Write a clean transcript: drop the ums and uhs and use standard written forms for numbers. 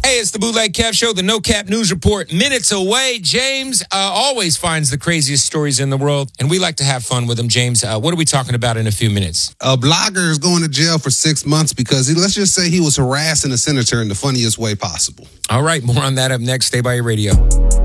Hey, it's the Bootleg Kev Show, the No Cap News Report. Minutes away. James always finds the craziest stories in the world, and we like to have fun with them. James, what are we talking about in a few minutes? A blogger is going to jail for 6 months because let's just say he was harassing a senator in the funniest way possible. All right, more on that up next. Stay by your radio.